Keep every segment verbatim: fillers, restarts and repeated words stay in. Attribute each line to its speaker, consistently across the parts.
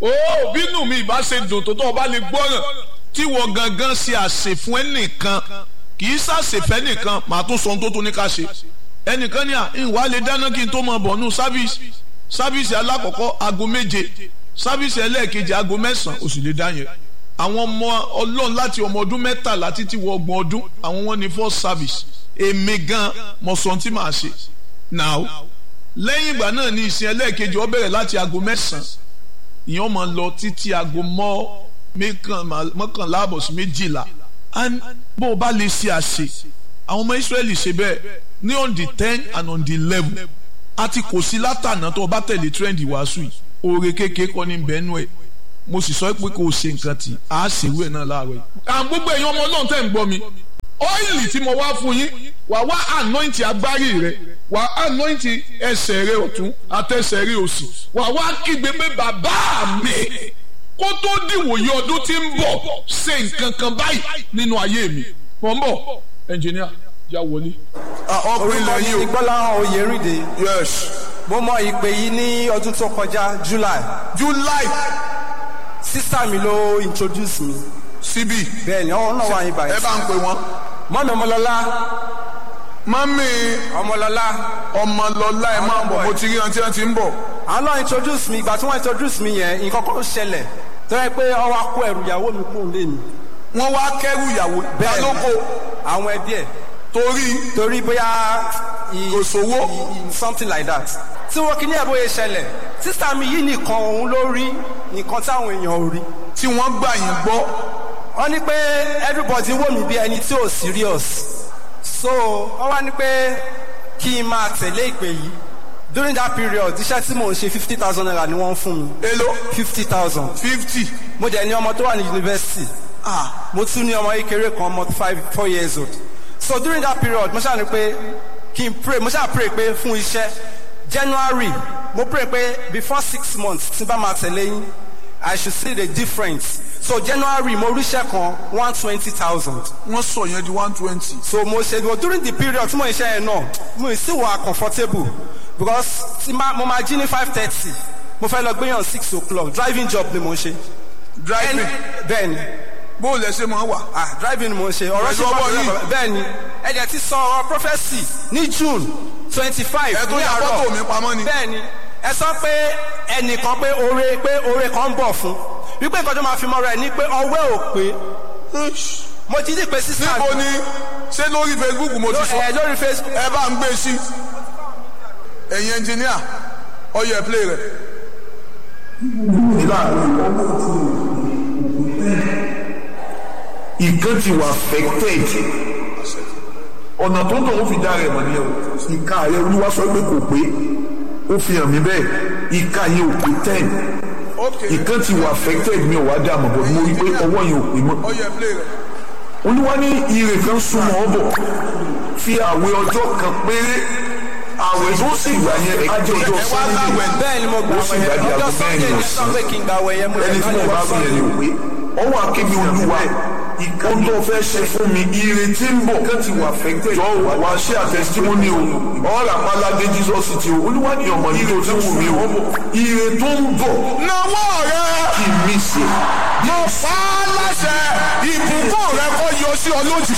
Speaker 1: ó bínú mi ìbá ṣe dùn tó tó ọba lè gbọ́ràn tí wọ́n gangan ṣe àṣẹ fún ẹnìkan kì í ṣàṣẹfẹ́ nìkan màá tún sọ ohun tó tún ní ká ṣe ẹnìkan ní à ìwà lè dáná kí n tó mọ bọ̀ nù sáfíìsì sáfíìsì alákọ̀ọ́kọ́ aago méje sáfíìsì ẹlẹ́ẹ̀kejì aago mẹ́sàn-án ó sì lè dá yẹn àwọn ọmọ ọlọ́run láti ọmọ ọdún mẹ́tàlá títí wọ ọgbọ̀n ọdún àwọn wọn ní first service èmi gan mọ̀ sọ tí màá ṣe now lẹ́yìn ìgbà náà ní ìsìn ẹlẹ́ẹ̀kejì ó bẹ̀rẹ̀ láti aago mẹ́sàn-án ìyẹn máa lọ títí aago mọ́kànlá àbọ̀ sí méjìlá bó o bá lè ṣe àṣe àwọn ọmọ Ísírẹ́lì ṣe bẹ́ẹ̀ ní on the ten and on the eleven àti kò sí látànà tó o bá tẹ̀lé trend wàásù yìí oore kékeré kọ́ ní bẹ́ẹ̀nù ẹ̀ mo sì sọ pé kò ṣe nǹkan tí a ṣe ìwé náà láàárọ̀ yìí. àwọn gbogbo èèyàn ọmọ náà tẹ̀ ń gbọ́ mi ọ́ìlì tí mo wá fún yín wà wá anointi agbárí rẹ wà anointi ẹsẹ̀ rẹ ọ̀tún àtẹsẹ̀ rẹ òsì wà wá kígbe pé bàbá mi kó tó dìwòye ọdún tí ń bọ̀ ṣe nǹkan kan báyìí nínú ayé mi. mo ń bọ̀ ẹnjìníà já wọlé.
Speaker 2: ọkùnrin lẹ́yìn o. Gbọ́láhàn Oyèrìndé.
Speaker 1: yes.
Speaker 2: mo mọ ìpè yìí ní ọdún tó kọjá July.
Speaker 1: July.
Speaker 2: sísá mi ló introduce mi.
Speaker 1: síbí.
Speaker 2: bẹ́ẹ̀ni ọ̀hún náà wà yín báyìí.
Speaker 1: ẹ bá ń pè wọ́n.
Speaker 2: mọ́mí ọmọlọ́lá.
Speaker 1: mọ́mí
Speaker 2: ọmọlọ́lá.
Speaker 1: ọmọlọ́lá ẹ máa ń bọ̀ mo ti rí ọtí wọn ti ń bọ̀.
Speaker 2: àwọn náà introduce mi ìgbà tí wọ́n introduce mi yẹn nǹkan kan ṣẹlẹ̀ tó yẹ pé ọwọ́ akó ẹrù ìyàwó mi kúrò lé mi.
Speaker 1: wọ́n wá kẹ́rù ìyàwó bẹ́ẹ̀ lóko.
Speaker 2: àwọn ẹbí ẹ̀.
Speaker 1: torí.
Speaker 2: torí bóyá.
Speaker 1: kò sówó.
Speaker 2: something like that. tí wọ́n kí ní ẹ̀ bóyá ṣẹlẹ̀ sísá mi yìí nìkan òun ló rí nǹkan táwọn èèyàn ò rí.
Speaker 1: tí wọ́n gbà yín gbọ́.
Speaker 2: wọ́n ní pé everybody wò mí bí ẹni tí ò serious so wọ́n wá ní pé kí n máa tẹ̀lé ìpè yìí during that period iṣẹ́ tí mò ń ṣe fifty thousand naira ni wọ́n ń fún mi.
Speaker 1: èló.
Speaker 2: fifty thousand.
Speaker 1: fifty.
Speaker 2: mo jẹ́ ní ọmọ tó wà ní yunifásitì.
Speaker 1: ah
Speaker 2: mo tún ní ọmọ kékeré kan ọmọ five four years old so during that period mo ṣáà ní pé kí n pray mo ṣáà pray pé fún iṣẹ́ January mo pray pé before six months tí n bá máa tẹ̀lé yín I should see the difference. So January mo ríṣẹ́ kan one twenty thousand.
Speaker 1: wọ́n sọ yẹn di one twenty.
Speaker 2: So mo ṣe but during the period tí mo ṣe yẹn náà mo still wà comfortable because tí mo máa jí ní five thirty mo fẹ́ lọ gbéyàn six o'clock driving job ni mo ṣe.
Speaker 1: driving
Speaker 2: bẹ́ẹ̀ni.
Speaker 1: bó o lẹ ṣe máa wà.
Speaker 2: ah driving ni mo ṣe. ọ̀rọ̀ ṣe wà bẹ́ẹ̀ni ẹ̀jẹ̀ ti sọ ọ̀rọ̀ prophecy ní June twenty five.
Speaker 1: ẹ tó yà fọ́tò mi pamọ́ ni.
Speaker 2: bẹ́ẹ̀ni ẹ sọ pé ẹnìkan pé oore pé oore kan ń bọ̀ fún wípé nǹkan tó máa fi mọ́ rẹ̀ ni pé ọwẹ́ ò pé mo ti di pé sísá.
Speaker 1: níbo ni ṣé lórí Facebook mo ti sọ.
Speaker 2: ẹ lórí Facebook.
Speaker 1: ẹ bá ń gbé sí ẹ̀yin ẹnjìníà ọyọ play rẹ.
Speaker 3: nígbà ìkan ti wà affected ọ̀nà tó ń tọ̀ ó fi dá rẹ̀ mọ̀ ní ẹ̀ ìka rẹ̀ olúwa sọ pé kò pé ó fi hàn mí bẹ́ẹ̀ ìka yẹn ò pé ten ìkan ti wà affected mi ò wá dá àmọ̀ bọ̀ mo rí pé ọwọ́ yẹn ò pé mọ́ olúwa ní ire kan súnmọ́ ọ bọ̀ fi àwẹ̀ ọjọ́ kan péré àwẹ̀ tó sì gbà yẹn ajé ọjọ́ Sunday
Speaker 2: bẹ́ẹ̀ ni mo gbà
Speaker 3: ó sì gbà di aago mẹ́rin ọ̀sán ẹni tí mo bá fi yẹn ni ò pé ọwọ́ akébi olúwa ohun tó fẹ́ ṣe fún mi ire tí ń bọ̀ kẹ́ ti wà affected jọ wà ṣe àtẹ̀sítímọ́nì o ọ̀rọ̀ àpálágé Jesus ti o olúwa ní ọmọ yìí tó ti wù mí o ire tó ń bọ̀
Speaker 1: náwó rẹ
Speaker 3: kì í mí ṣe.
Speaker 1: mo fà á láṣẹ ìbùkún rẹ kó yọ sí ọ lójijì.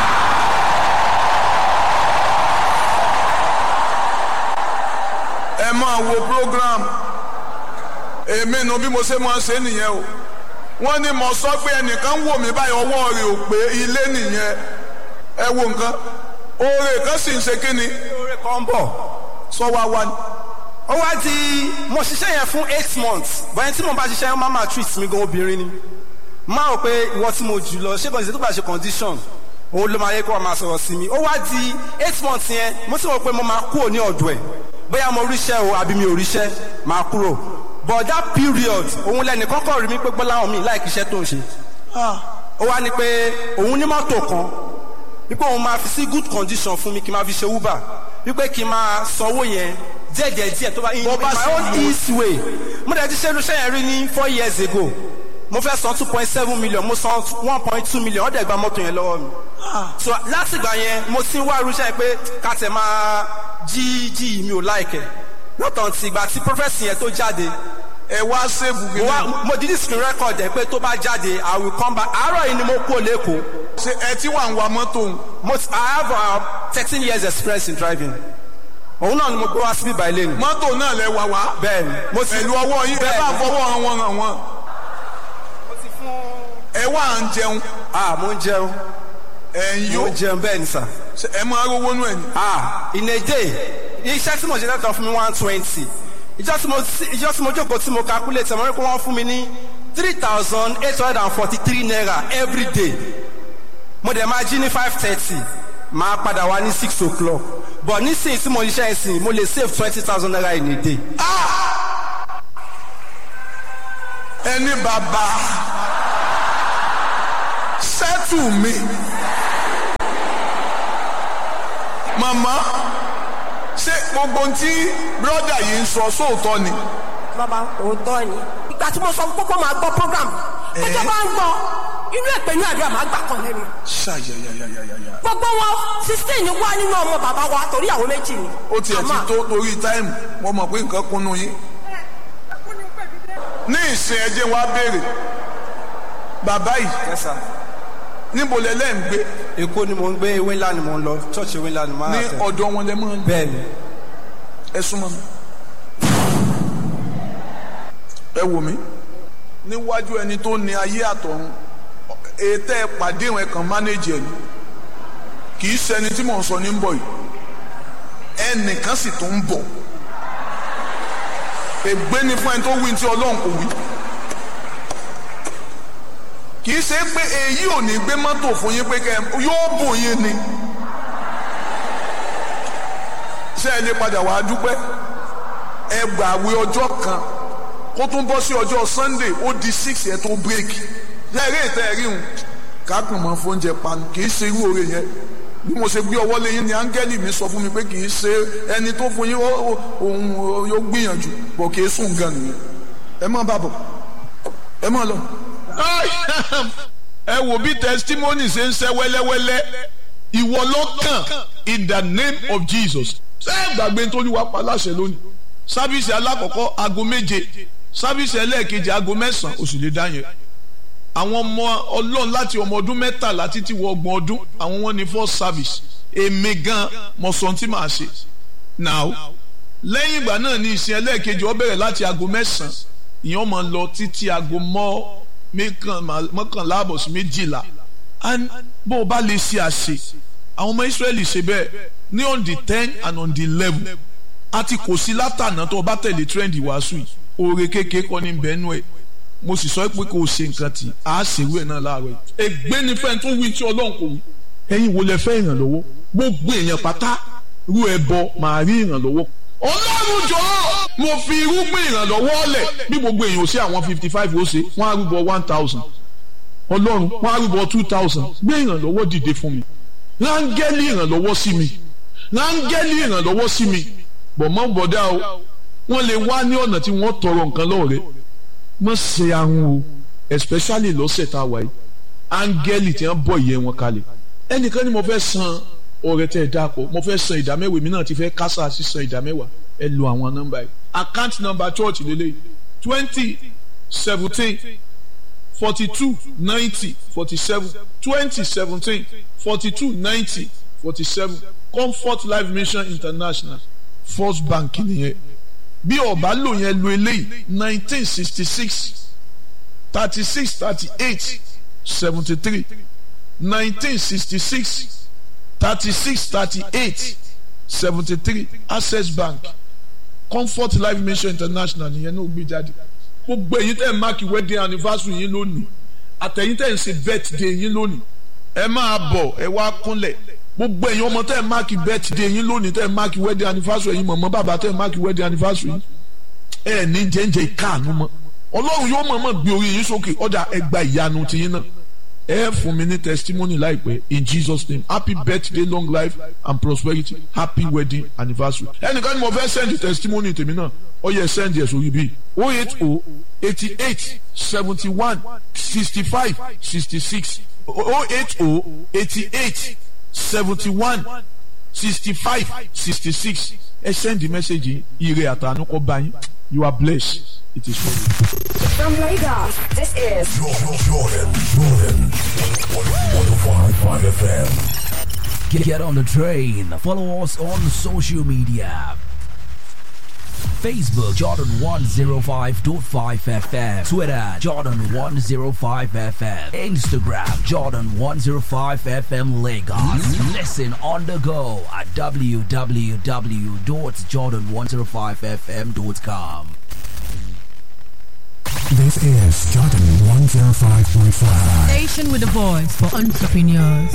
Speaker 1: ẹ máa wo program èmi nu bí mo ṣe máa ṣe nìyẹn o wọ́n ní mo sọ pé ẹnìkan wò mí báyìí ọwọ́ rẹ̀ ò pé ilé nìyẹn ẹ wo nǹkan oore kan sì ń ṣe kí ni.
Speaker 2: oore kan ń bọ̀.
Speaker 1: sọ wá wá ni.
Speaker 2: ó wá di mo ṣiṣẹ́ yẹn fún eight months bọ́yẹn tí mo bá ṣiṣẹ́ yẹn máa máa treat mi gan obìnrin ni máa rò pé ìwọ tí mo jù lọ ṣé kàn sí tó bá ṣe condition òun ló máa yẹ kó wọ́n máa sọ̀rọ̀ sí mi ó wá di eight months yẹn mo sì rò pé mo máa kúrò ní ọ̀dọ̀ ẹ̀ bóyá mo ríṣẹ́ o àbí mi ò ríṣẹ́ máa kúrò but that period òun lẹ́nu kọ́kọ́ rí mi pé Gbọ́láhàn mi láì kíṣẹ́ tó ń ṣe ó wá ní pé òun ní mọ́tò kan wípé òun máa fi sí good condition fún mi kí n máa fi ṣe Uber wípé kí n máa sanwó yẹn díẹ̀díẹ̀ díẹ̀ tó bá in my own easy way mo dẹ̀ ti ṣe irúṣẹ́ yẹn rí ní four years ago mo fẹ́ san two point seven million mo san one point two million ó dẹ̀ gba mọ́tò yẹn lọ́wọ́ mi so látìgbà yẹn mo ti ń wá irúṣẹ́ yẹn pé ká tẹ̀ máa jí jí mi ò láìkẹ̀ lọ́tàn tí ìgbà tí prọfẹ̀sì yẹn tó jáde
Speaker 1: ẹ wá save
Speaker 2: mo
Speaker 1: gẹ́gẹ́.
Speaker 2: wá mo di screen record ẹ pé tó bá jáde I will come back àárọ̀ yìí ni mo kú lẹ́kọ̀ọ́.
Speaker 1: ṣe ẹ ti wà ń wa mọ́tò ń.
Speaker 2: mo ti I have uh, thirteen years experience in driving. òun náà ni mo gbé wá síbí báyìí lẹ́nu.
Speaker 1: mọ́tò náà lẹ wà wá.
Speaker 2: bẹ́ẹ̀ni mo ti
Speaker 1: pẹ̀lú ọwọ́ yín ẹ bá fọwọ́ hàn wọ́n hàn wọ́n.
Speaker 2: mo ti fún.
Speaker 1: ẹ wá à ń jẹun.
Speaker 2: ah mo ń jẹun.
Speaker 1: ẹ ń
Speaker 2: mo
Speaker 1: yó.
Speaker 2: ń jẹun bẹ́ẹ̀ ni sà.
Speaker 1: Ṣé ẹ máa rówó nú ẹ ní.
Speaker 2: ah in a day iṣẹ́ tí mo ṣe lẹ́tọ̀ fún mi one twenty ìjọ tí mo ìjọ tí mo jókòó tí mo calculate mo rí pé wọ́n fún mi ní three thousand eight hundred and forty three naira every day mo dẹ̀ máa jí ní five thirty máa padà wá ní six o'clock but nísìnyí tí mo ṣiṣẹ́ ìsìn mo lè save twenty thousand naira in a day.
Speaker 1: ẹni bàbá settle me. màmá ṣé gbogbo tí brọ́dà yìí ń sọ sóòótọ́ ni.
Speaker 4: bàbá òótọ́ ni ìgbà tí mo sọ pé kó máa gbọ́ program ẹjọ́ bá ń gbọ́ inú ẹ̀pẹ́ ní àdúrà máa gbà kan lẹ́nu.
Speaker 1: ṣàyàyàyàyàyà.
Speaker 4: gbogbo wọn sixteen wá nínú ọmọ bàbá wa torí àwọn méjì ni.
Speaker 1: ó tiẹ̀ ti tó torí táìmù mo mọ̀ pé nǹkan kúnnú yín. ní ìsìn ẹjẹ́ wa béèrè bàbá yìí
Speaker 2: Yes, sir.
Speaker 1: níbo lẹ lẹ́ ń gbé.
Speaker 2: Èkó ni mo ń gbé ewé ńlá ni mo ń lọ church ewé ńlá ni mo máa
Speaker 1: ní
Speaker 2: tẹ̀.
Speaker 1: ọ̀dọ̀ wọn lẹ mọ́ ń.
Speaker 2: bẹ́ẹ̀ni
Speaker 1: ẹ súnmọ́ mi. ẹ wò mí níwájú ẹni tó ní ayé àtọ̀run ètò ẹ pàdé ìwọ̀n ẹ̀kan mánéjì ẹ̀ ni kì í ṣẹni tí mò ń sọ ní ń bọ̀ yìí ẹnìkan sì tó ń bọ̀ ègbé ni fún ẹni tó wí tí Ọlọ́run kò wí kì í ṣe pé èyí ò ní gbé mọ́tò fún yín pé kẹ́ yóò bò yín ni ṣé ẹ lè padà wàá dúpẹ́ ẹ gbààwé ọjọ́ kan kó tún bọ́ sí ọjọ́ Sunday ó di six ẹ̀ tó break lẹ́ẹ̀rí ìtẹ́ ẹ̀rí hùn kákan mọ́ fóúnjẹ panu kì í ṣe irú oore yẹn bí mo ṣe gbé ọwọ́ lé yín ni áńgẹ́lì mi sọ fún mi pé kì í ṣe ẹni tó fún yín òun yóò gbìyànjú bọ̀ kì í sùn gan nìyẹn ẹ má bàbọ̀ ẹ má lọ. ẹ wò bí testimony ṣe ń ṣe wẹ́lẹ́wẹ́lẹ́ ìwọ lọ́kàn in the name of Jesus ṣé ẹ gbàgbé nítorí wàá pa láṣẹ lónìí sábìsì alákọ̀ọ́kọ́ aago méje sábìsì ẹlẹ́ẹ̀kejì aago mẹ́sàn-án oṣù lè dá yẹn àwọn ọmọ ọlọ́run láti ọmọ ọdún mẹ́tàlá títí wọ ọgbọ̀n ọdún àwọn wọn ní first service èmi gan mọ̀ sọ tí màá ṣe now lẹ́yìn ìgbà náà ní ìsìn ẹlẹ́ẹ̀kejì ó bẹ̀rẹ̀ láti aago mẹ́sàn-án ìyẹn máa lọ títí aago mọ́kànlá àbọ̀ sí méjìlá bó o bá lè ṣe àṣe àwọn ọmọ Ísírẹ́lì ṣe bẹ́ẹ̀ ní on the ten and on the eleven àti kò sí látànà tó o bá tẹ̀lé trend wàásù yìí oore kékeré kọ́ ní bẹ́ẹ̀nù ẹ̀ mo sì sọ pé kò ṣe nǹkan tí a ṣèwé náà láàárọ̀ yìí. ègbé ni fẹ́ẹ́ tó wí tí Ọlọ́run kò wí. ẹ̀yin wo lẹ fẹ́ ìrànlọ́wọ́ gbogbo èèyàn pátá rú ẹbọ màá rí ìrànlọ́wọ́. Ọlọ́run jọ̀ọ́ mo fi irúgbìn ìrànlọ́wọ́ lẹ̀ bí gbogbo èèyàn ò sí àwọn fifty five ó ṣe wọ́n á rúbọ one thousand Ọlọ́run wọ́n á rúbọ two thousand gbé ìrànlọ́wọ́ dìde fún mi rángẹ́lì ìrànlọ́wọ́ sí mi rángẹ́lì ìrànlọ́wọ́ sí mi bọ̀ mọ́ bọ̀dá o wọ́n lè wá ní ọ̀nà tí wọ́n tọrọ nǹkan lọ́wọ́ rẹ̀ mọ̀ ṣe ahun o especially lọ́sẹ̀ tá a wà yìí áńgẹ́lì tí wọ́n bọ̀ ìyẹn wọn kalẹ̀ ẹnìkan ni mo fẹ́ san ọrẹ tẹ́ ẹ dáàpọ̀ mo fẹ́ san ìdámẹ́wàá mi náà ti fẹ́ kásá sí san ìdámẹ́wàá ẹ lo àwọn nọ́mbà yìí account number church lélẹ̀ twenty seventeen forty two ninety forty seven twenty seventeen forty two ninety forty seven Comfort Life Mission International First Bank nìyẹn bí ọba lò yẹn lo eléyìí nineteen sixty six thirty six thirty eight seventy three nineteen sixty six thirty six thirty eight seventy three Access Bank Comfort Life Mission International nìyẹn náà gbé jáde gbogbo ẹ̀yin tẹ́ ẹ̀ máàkì wedding anniversary yín lónìí àtẹ̀yin tẹ́ ẹ̀ ń ṣe birthday yín lónìí ẹ máa bọ̀ ẹ wá kúnlẹ̀ gbogbo ẹ̀yin ọmọ tẹ́ ẹ̀ máàkì birthday yín lónìí tẹ́ ẹ̀ máàkì wedding anniversary yín mọ̀mọ́ bàbá tẹ́ ẹ̀ máàkì wedding anniversary yín ẹ̀ ní jẹ́njẹ́ ìkáàánú mọ́ ọlọ́run yóò mọ̀ọ́mọ̀ gbé orí yín sókè ọ̀dà ẹgbà ìyanu tiyín náà ẹ fún mi ní testimony láìpẹ́ in Jesus name happy birthday long life and prosperity happy wedding anniversary ẹnìkan ni mo fẹ́ send testimony tèmi náà ó yẹ send yẹ sórí bíi oh eight oh eighty eight seventy one sixty five sixty six oh eight oh eighty eight seventy one sixty five sixty six ẹ send the message ire àtànú kọ bá yín You are blessed. It is for you.
Speaker 5: From Lagos, this is
Speaker 6: Jordan, Jordan, Jordan. one oh five point five F M.
Speaker 7: Get, get on the train. Follow us on social media. Facebook Jordan one oh five point five F M. Twitter Jordan one oh five F M. Instagram Jordan one oh five F M Lagos. Listen on the go at w w w dot jordan one oh five f m dot com.
Speaker 6: This is Jordan one oh five point five.
Speaker 8: Station with a voice for entrepreneurs.